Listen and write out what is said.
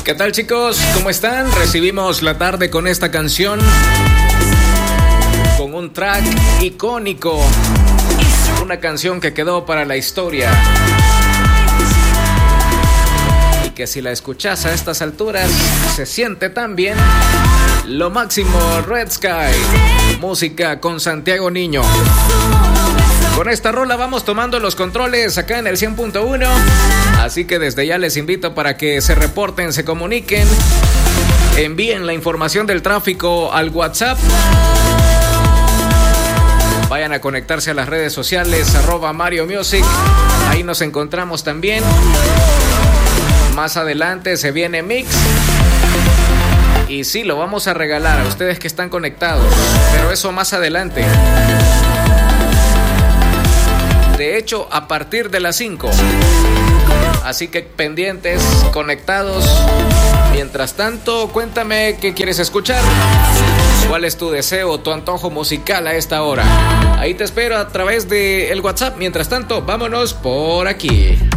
¿Qué tal, chicos? ¿Cómo están? Recibimos la tarde con esta canción, con un track icónico, una canción que quedó para la historia y que si la escuchas a estas alturas se siente tan bien. Lo máximo, Red Sky, música con Santiago Niño. Con esta rola vamos tomando los controles acá en el 100.1, así que desde ya les invito para que se reporten, se comuniquen, envíen la información del tráfico al WhatsApp, vayan a conectarse a las redes sociales @Mario Music, ahí nos encontramos también. Más adelante se viene Mix y sí, lo vamos a regalar a ustedes que están conectados, pero eso más adelante. De hecho, a partir de las 5. Así que pendientes, conectados. Mientras tanto, cuéntame qué quieres escuchar. ¿Cuál es tu deseo, tu antojo musical a esta hora? Ahí te espero a través del WhatsApp. Mientras tanto, vámonos por aquí.